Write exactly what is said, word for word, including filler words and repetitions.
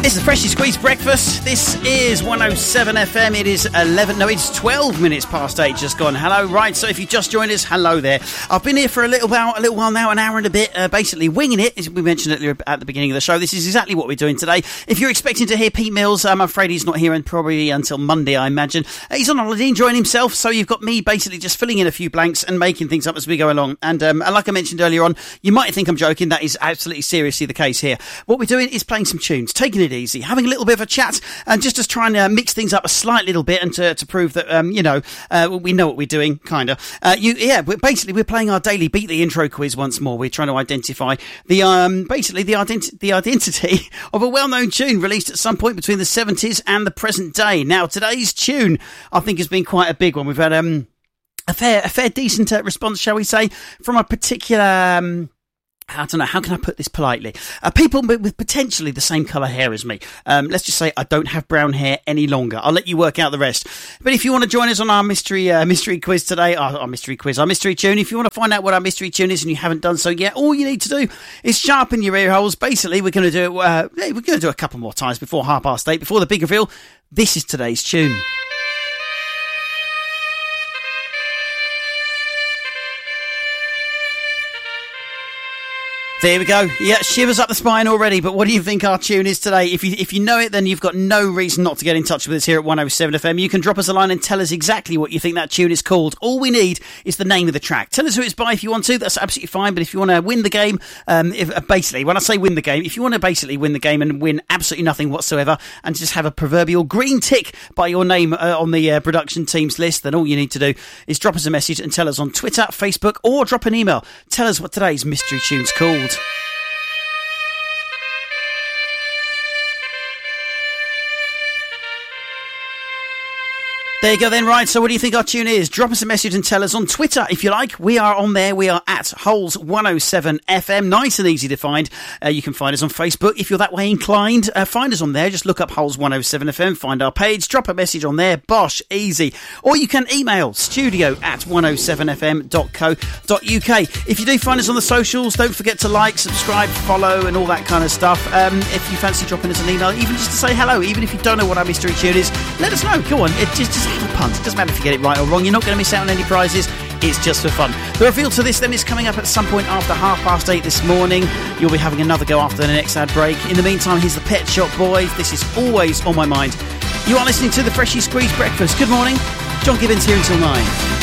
It's the Freshly Squeezed Breakfast. This is one oh seven F M. It is eleven, no, it's twelve minutes past eight just gone. Hello, right, so if you just joined us, hello there. I've been here for a little while, a little while now, an hour and a bit, uh, basically winging it, as we mentioned earlier at the beginning of the show. This is exactly what we're doing today. If you're expecting to hear Pete Mills, I'm afraid he's not here and probably until Monday, I imagine. Uh, he's on holiday enjoying himself, so you've got me basically just filling in a few blanks and making things up as we go along. And um, like I mentioned earlier on, you might think I'm joking, that is absolutely seriously the case here. What we're doing is playing some tunes, taking it easy, having a little bit of a chat, and just to try and uh, mix things up a slight little bit, and to, to prove that um, you know uh, we know what we're doing, kind of. Uh, you, yeah, we're, basically we're playing our daily Beat the Intro quiz once more. We're trying to identify the um, basically the identi- the identity of a well-known tune released at some point between the seventies and the present day. Now, today's tune, I think, has been quite a big one. We've had um, a fair, a fair decent uh, response, shall we say, from a particular. Um, I don't know, how can I put this politely? Uh, people with potentially the same colour hair as me. Um, let's just say I don't have brown hair any longer. I'll let you work out the rest. But if you want to join us on our mystery uh, mystery quiz today, our, our mystery quiz, our mystery tune, if you want to find out what our mystery tune is and you haven't done so yet, all you need to do is sharpen your ear holes. Basically, we're going to do it, uh, we're going to do a couple more times before half past eight, before the big reveal. This is today's tune. There we go. Yeah, shivers up the spine already, but what do you think our tune is today? If you if you know it, then you've got no reason not to get in touch with us here at one oh seven F M. You can drop us a line and tell us exactly what you think that tune is called. All we need is the name of the track. Tell us who it's by if you want to. That's absolutely fine. But if you want to win the game, um, if, uh, basically, when I say win the game, if you want to basically win the game and win absolutely nothing whatsoever and just have a proverbial green tick by your name uh, on the uh, production team's list, then all you need to do is drop us a message and tell us on Twitter, Facebook, or drop an email. Tell us what today's mystery tune's called. There you go then, right, so what do you think our tune is? Drop us a message and tell us on Twitter, if you like. We are on there, we are at Holes one oh seven F M, nice and easy to find. Uh, you can find us on Facebook, if you're that way inclined. Uh, find us on there, just look up Holes one oh seven F M, find our page, drop a message on there, bosh, easy. Or you can email studio at one oh seven f m dot co dot u k. If you do find us on the socials, don't forget to like, subscribe, follow, and all that kind of stuff. Um, if you fancy dropping us an email, even just to say hello, even if you don't know what our mystery tune is, let us know, go on, it just, just have a punt. It doesn't matter if you get it right or wrong. You're not going to miss out on any prizes. It's just for fun. The reveal to this then is coming up at some point after half past eight this morning. You'll be having another go after the next ad break. In the meantime, here's the Pet Shop Boys. This is always on my mind. You are listening to the Freshly Squeezed Breakfast. Good morning. John Gibbons here until nine.